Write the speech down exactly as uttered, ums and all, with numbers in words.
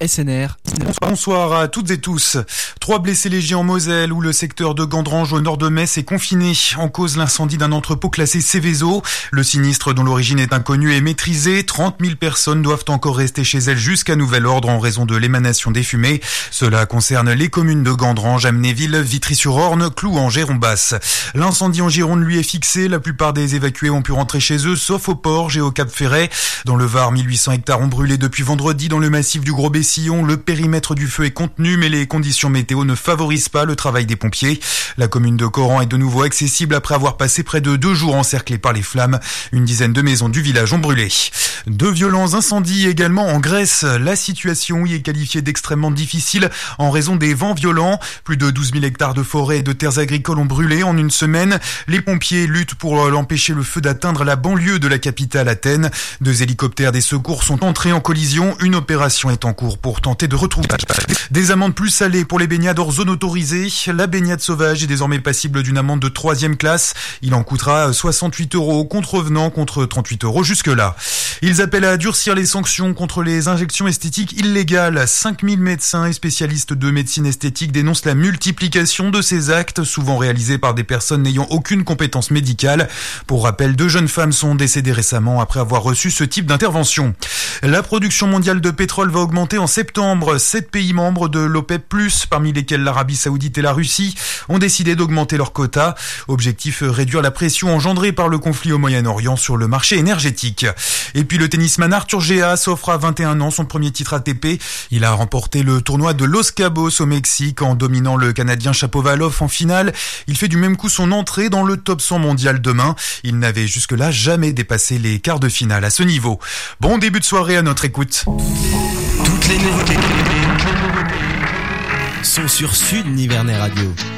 S N R. Bonsoir à toutes et tous. Trois blessés légers en Moselle où le secteur de Gandrange au nord de Metz est confiné. En cause l'incendie d'un entrepôt classé Céveso. Le sinistre dont l'origine est inconnue est maîtrisé. trente mille personnes doivent encore rester chez elles jusqu'à nouvel ordre en raison de l'émanation des fumées. Cela concerne les communes de Gandrange, Amnéville, Vitry-sur-Orne, Clouange et Rombas. L'incendie en Gironde lui est fixé. La plupart des évacués ont pu rentrer chez eux, sauf au Porge et au Cap-Ferret. Dans le Var, mille huit cents hectares ont brûlé depuis vendredi dans le massif du Gros-Bessillon. Le périmètre du feu est contenu, mais les conditions météo ne favorisent pas le travail des pompiers. La commune de Coran est de nouveau accessible après avoir passé près de deux jours encerclée par les flammes. Une dizaine de maisons du village ont brûlé. De violents incendies également en Grèce. La situation y est qualifiée d'extrêmement difficile en raison des vents violents. Plus de douze mille hectares de forêts et de terres agricoles ont brûlé en une semaine. Les pompiers luttent pour empêcher le feu d'atteindre la banlieue de la capitale Athènes. Deux hélicoptères des secours sont entrés en collision. Une opération est en cours pour tenter de retrouver. Des amendes plus salées pour les baignades hors zone autorisée. La baignade sauvage est désormais passible d'une amende de troisième classe. Il en coûtera soixante-huit euros aux contrevenants contre trente-huit euros jusque-là. Ils appellent à durcir les sanctions contre les injections esthétiques illégales. cinq mille médecins et spécialistes de médecine esthétique dénoncent la multiplication de ces actes, souvent réalisés par des personnes n'ayant aucune compétence médicale. Pour rappel, deux jeunes femmes sont décédées récemment après avoir reçu ce type d'intervention. La production mondiale de pétrole va augmenter en septembre. Sept pays membres de l'OPEP plus, parmi lesquels l'Arabie Saoudite et la Russie, ont décidé d'augmenter leurs quotas. Objectif, réduire la pression engendrée par le conflit au Moyen-Orient sur le marché énergétique. Et puis le tennisman Arthur Gea s'offre à vingt et un ans son premier titre A T P. Il a remporté le tournoi de Los Cabos au Mexique en dominant le Canadien Shapovalov en finale. Il fait du même coup son entrée dans le top cent mondial demain. Il n'avait jusque-là jamais dépassé les quarts de finale à ce niveau. Bon début de soirée à notre écoute. Toutes les nouveautés sont sur Sud Nivernais Radio.